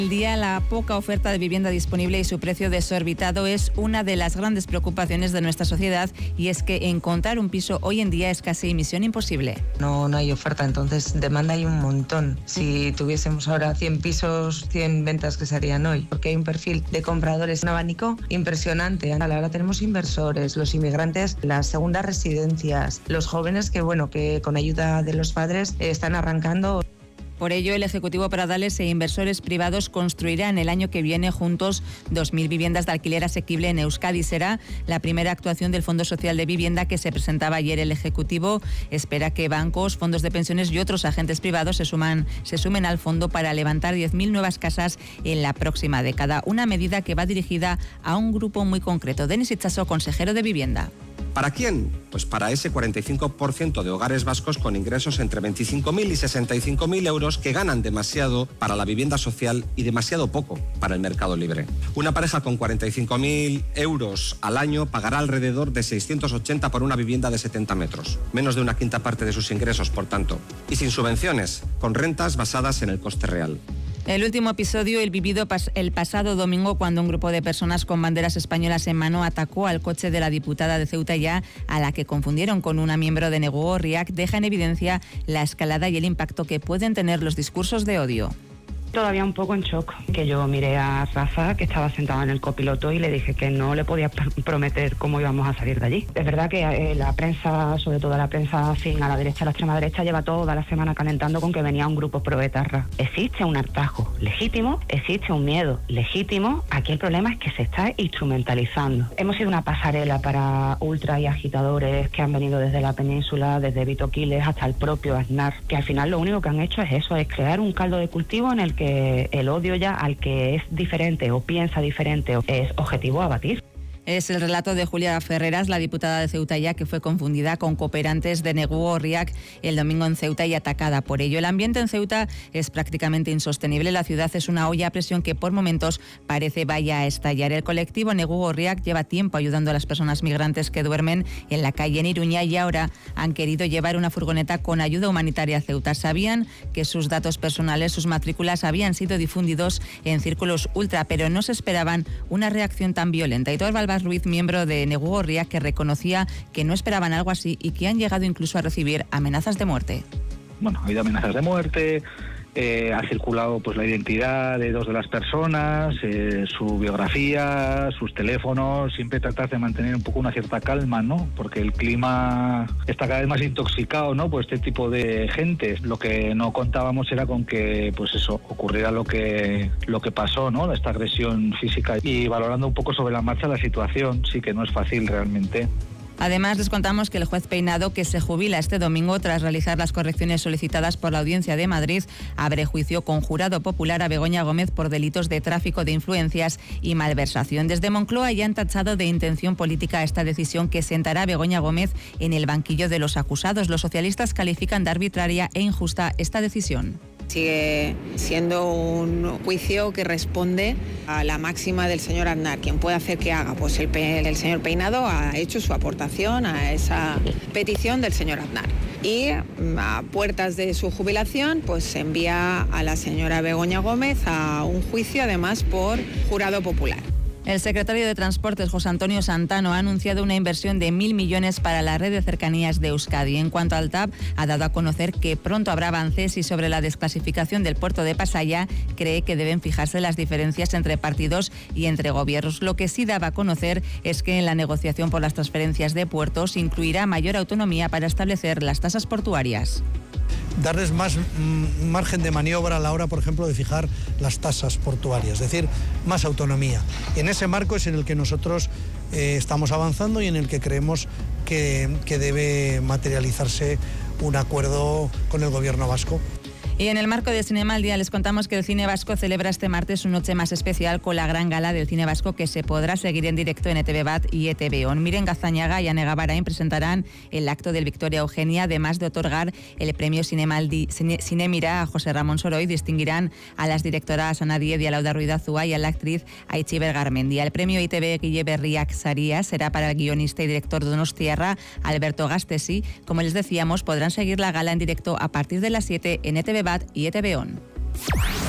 El día, la poca oferta de vivienda disponible y su precio desorbitado es una de las grandes preocupaciones de nuestra sociedad, y es que encontrar un piso hoy en día es casi misión imposible. No hay oferta, entonces demanda hay un montón. Si tuviésemos ahora 100 pisos, 100 ventas que se harían hoy, porque hay un perfil de compradores, un abanico impresionante. Ahora tenemos inversores, los inmigrantes, las segundas residencias, los jóvenes que con ayuda de los padres están arrancando. Por ello, el Ejecutivo Pradales e inversores privados construirán el año que viene juntos 2.000 viviendas de alquiler asequible en Euskadi. Será la primera actuación del Fondo Social de Vivienda que se presentaba ayer. El Ejecutivo espera que bancos, fondos de pensiones y otros agentes privados se sumen al fondo para levantar 10.000 nuevas casas en la próxima década. Una medida que va dirigida a un grupo muy concreto. Denis Itxaso, consejero de Vivienda. ¿Para quién? Pues para ese 45% de hogares vascos con ingresos entre 25.000 y 65.000 euros que ganan demasiado para la vivienda social y demasiado poco para el mercado libre. Una pareja con 45.000 euros al año pagará alrededor de 680 por una vivienda de 70 metros, menos de una quinta parte de sus ingresos, por tanto, y sin subvenciones, con rentas basadas en el coste real. El último episodio, el vivido el pasado domingo, cuando un grupo de personas con banderas españolas en mano atacó al coche de la diputada de Ceuta Ya, a la que confundieron con una miembro de Negu Gorriak, deja en evidencia la escalada y el impacto que pueden tener los discursos de odio. Todavía un poco en shock, que yo miré a Rafa, que estaba sentado en el copiloto, y le dije que no le podía prometer cómo íbamos a salir de allí. Es verdad que la prensa, sobre todo la prensa afín a la derecha, a la extrema derecha, lleva toda la semana calentando con que venía un grupo proetarra. Existe un hartazgo legítimo, existe un miedo legítimo. Aquí el problema es que se está instrumentalizando. Hemos sido una pasarela para ultras y agitadores que han venido desde la península, desde Vito Quiles hasta el propio Aznar, que al final lo único que han hecho es eso, es crear un caldo de cultivo en el que el odio ya al que es diferente o piensa diferente es objetivo a abatir. Es el relato de Julia Ferreras, la diputada de Ceuta Ya, que fue confundida con cooperantes de Negu Gorriak el domingo en Ceuta y atacada por ello. El ambiente en Ceuta es prácticamente insostenible. La ciudad es una olla a presión que por momentos parece vaya a estallar. El colectivo Negu Gorriak lleva tiempo ayudando a las personas migrantes que duermen en la calle en Iruña, y ahora han querido llevar una furgoneta con ayuda humanitaria a Ceuta. Sabían que sus datos personales, sus matrículas, habían sido difundidos en círculos ultra, pero no se esperaban una reacción tan violenta. Aitor Balbás Ruiz, miembro de Negu Gorriak, que reconocía que no esperaban algo así y que han llegado incluso a recibir amenazas de muerte. Bueno, ha habido amenazas de muerte, ha circulado pues la identidad de dos de las personas, su biografía, sus teléfonos. Siempre tratar de mantener un poco una cierta calma, ¿no? Porque el clima está cada vez más intoxicado, ¿no? Por este tipo de gente. Lo que no contábamos era con que, pues eso, ocurriera lo que pasó, ¿no? Esta agresión física. Y valorando un poco sobre la marcha la situación, sí que no es fácil realmente. Además, les contamos que el juez Peinado, que se jubila este domingo tras realizar las correcciones solicitadas por la Audiencia de Madrid, abre juicio con jurado popular a Begoña Gómez por delitos de tráfico de influencias y malversación. Desde Moncloa ya han tachado de intención política esta decisión que sentará a Begoña Gómez en el banquillo de los acusados. Los socialistas califican de arbitraria e injusta esta decisión. Sigue siendo un juicio que responde a la máxima del señor Aznar. ¿Quién puede hacer que haga? Pues el señor Peinado ha hecho su aportación a esa petición del señor Aznar. Y a puertas de su jubilación, pues se envía a la señora Begoña Gómez a un juicio, además por jurado popular. El secretario de Transportes, José Antonio Santano, ha anunciado una inversión de 1.000 millones para la red de cercanías de Euskadi. En cuanto al TAP, ha dado a conocer que pronto habrá avances, y sobre la desclasificación del puerto de Pasaia cree que deben fijarse las diferencias entre partidos y entre gobiernos. Lo que sí daba a conocer es que en la negociación por las transferencias de puertos incluirá mayor autonomía para establecer las tasas portuarias. Darles más margen de maniobra a la hora, por ejemplo, de fijar las tasas portuarias, es decir, más autonomía. En ese marco es en el que nosotros estamos avanzando y en el que creemos que debe materializarse un acuerdo con el gobierno vasco. Y en el marco de Cinema al Día les contamos que el Cine Vasco celebra este martes su noche más especial con la gran gala del Cine Vasco, que se podrá seguir en directo en ETV Bat y ETV On. Miren Gazañaga y Ane Gavarain presentarán el acto del Victoria Eugenia, además de otorgar el premio Cinemira a José Ramón Soroy. Distinguirán a las directoras Ana Diez y a Lauda Ruiz Azúa y a la actriz Aitziber Garmendia. El premio ITV Guille Berriak Saria será para el guionista y director donostiarra Alberto Gastesi. Como les decíamos, podrán seguir la gala en directo a partir de las 7 en ETV Bat y ETV On.